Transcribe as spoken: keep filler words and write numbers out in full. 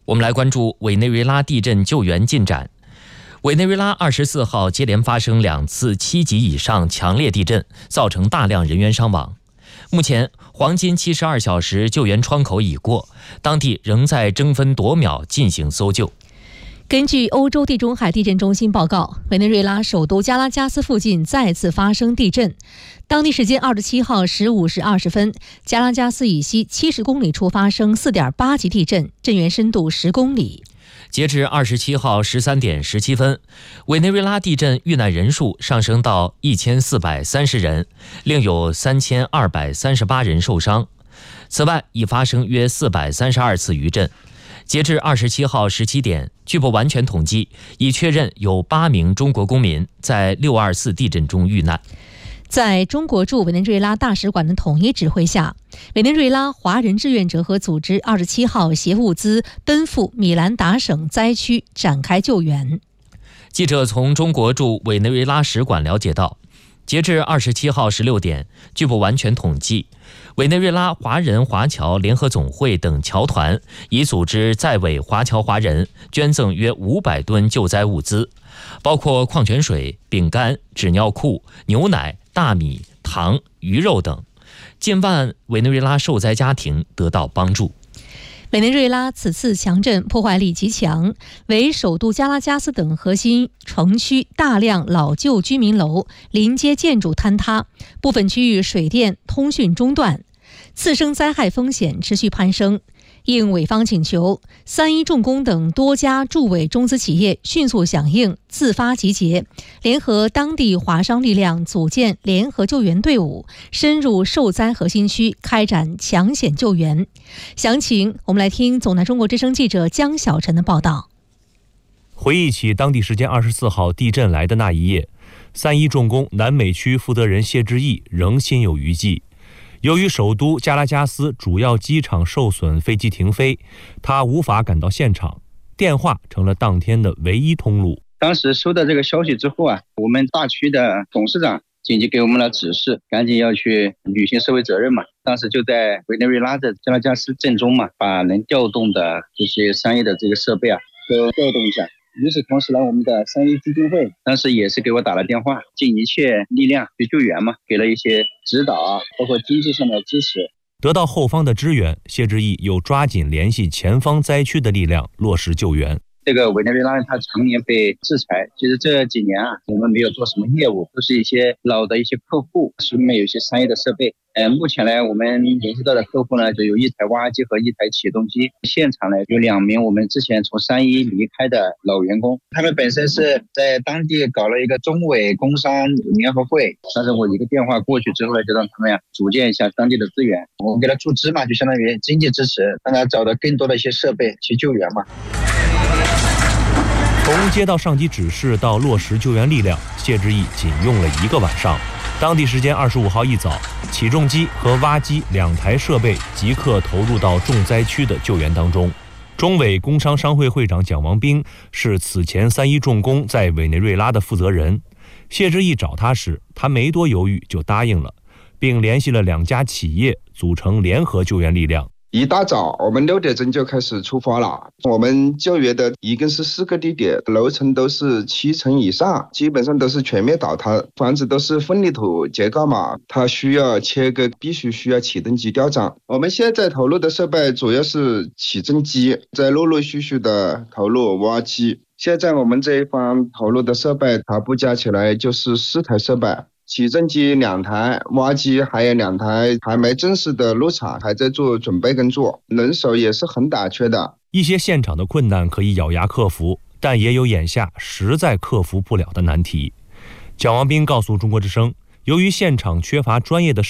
我们来关注委内瑞拉地震救援进展。委内瑞拉二十四号接连发生两次七级以上强烈地震，造成大量人员伤亡。目前，黄金七十二小时救援窗口已过，当地仍在争分夺秒进行搜救。 根据欧洲地中海地震中心报告，委内瑞拉首都加拉加斯附近再次发生地震。当地时间二十七号十五时二十分，加拉加斯以西七十公里处发生 四点八 级地震，震源深度十公里。 截至二十七号十三点十七分，委内瑞拉地震遇难人数上升到一千四百三十人，另有三千二百三十八人受伤。此外，已发生约四百三十二次余震。截至二十七号十七点，据不完全统计，已确认有八名中国公民在六二四地震中遇难。 在中国驻委内瑞拉大使馆的统一指挥下，委内瑞拉华人志愿者和组织二十七号携物资奔赴米兰达省灾区展开救援。 记者从中国驻委内瑞拉使馆了解到，截至二十七号十六点，据不完全统计，委内瑞拉华人华侨联合总会等侨团已组织在委华侨华人捐赠约五百吨救灾物资，包括矿泉水、饼干、纸尿裤、牛奶、大米、糖、鱼肉等，近万委内瑞拉受灾家庭得到帮助。 委内瑞拉此次强震破坏力极强，为首都加拉加斯等核心城区大量老旧居民楼、临街建筑坍塌，部分区域水电通讯中断，次生灾害风险持续攀升。应委方请求，三一重工等多家驻委中资企业迅速响应，自发集结，联合当地华商力量组建联合救援队伍，深入受灾核心区开展抢险救援。详情我们来听总台中国之声记者江小晨的报道。 回忆起当地时间二十四号地震来的那一夜，三一重工南美区负责人谢志毅仍心有余悸。由于首都加拉加斯主要机场受损，飞机停飞，他无法赶到现场，电话成了当天的唯一通路。 当时收到这个消息之后啊，我们大区的董事长紧急给我们了指示，赶紧要去履行社会责任嘛。当时就在委内瑞拉的加拉加斯震中嘛，把能调动的这些商业的这个设备啊都调动一下。与此同时呢，我们的三一基金会当时也是给我打了电话，尽一切力量去救援嘛，给了一些指导啊，包括经济上的支持。 得到后方的支援，谢志毅又抓紧联系前方灾区的力量，落实救援。 这个委内瑞拉它常年被制裁，其实这几年啊，我们没有做什么业务，都是一些老的一些客户，手里面有一些商业的设备。呃，目前呢，我们联系到的客户呢，就有一台挖机和一台起重机。现场呢，有两名我们之前从三一离开的老员工，他们本身是在当地搞了一个中委工商联合会，但是我一个电话过去之后呢，就让他们呀组建一下当地的资源，我们给他注资嘛，就相当于经济支持，让他找到更多的一些设备去救援嘛。 从接到上级指示到落实救援力量，谢志毅仅用了一个晚上。当地时间二十五号一早，起重机和挖机两台设备即刻投入到重灾区的救援当中。中委工商商会会长蒋王斌是此前三一重工在委内瑞拉的负责人。谢志毅找他时，他没多犹豫就答应了，并联系了两家企业组成联合救援力量。 一大早，我们六点钟就开始出发了。我们救援的一共是四个地点，楼层都是七层以上，基本上都是全面倒塌，房子都是混凝土结构嘛，它需要切割，必须需要起重机吊涨。我们现在投入的设备主要是起重机，在陆陆续续的投入挖机。现在我们这一方投入的设备，它不加起来就是四台设备。起重机两台，挖机还有两台，还没正式的入场，还在做准备工作，人手也是很短缺的。 一些现场的困难可以咬牙克服，但也有眼下实在克服不了的难题。蒋王斌告诉中国之声，由于现场缺乏专业的